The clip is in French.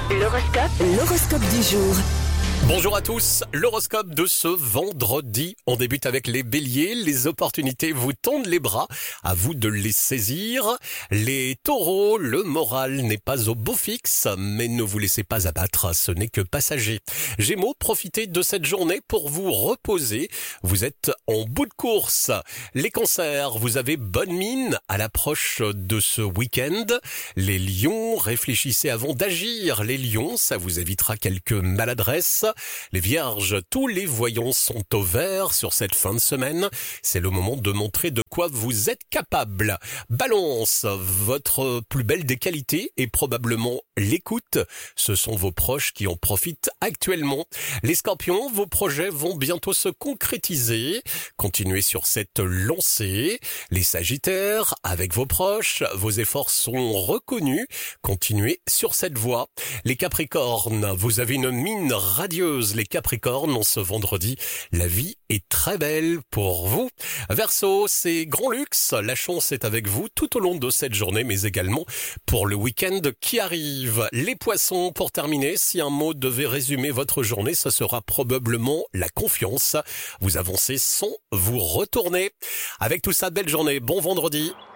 L'horoscope du jour. Bonjour à tous, l'horoscope de ce vendredi. On débute avec les béliers, les opportunités vous tendent les bras, à vous de les saisir. Les taureaux, le moral n'est pas au beau fixe, mais ne vous laissez pas abattre, ce n'est que passager. Gémeaux, profitez de cette journée pour vous reposer, vous êtes en bout de course. Les cancers, vous avez bonne mine à l'approche de ce week-end. Les lions, réfléchissez avant d'agir. Les lions, ça vous évitera quelques maladresses. Les vierges, tous les voyants sont au vert sur cette fin de semaine. C'est le moment de montrer de quoi vous êtes capable. Balance, votre plus belle des qualités est probablement l'écoute. Ce sont vos proches qui en profitent actuellement. Les scorpions, vos projets vont bientôt se concrétiser. Continuez sur cette lancée. Les sagittaires, avec vos proches, vos efforts sont reconnus. Continuez sur cette voie. Les capricornes, vous avez une mine radieuse. Les capricornes, en ce vendredi, la vie est très belle pour vous. Verseau, c'est grand luxe. La chance est avec vous tout au long de cette journée, mais également pour le week-end qui arrive. Les poissons, pour terminer, si un mot devait résumer votre journée, ce sera probablement la confiance. Vous avancez sans vous retourner. Avec tout ça, belle journée, bon vendredi.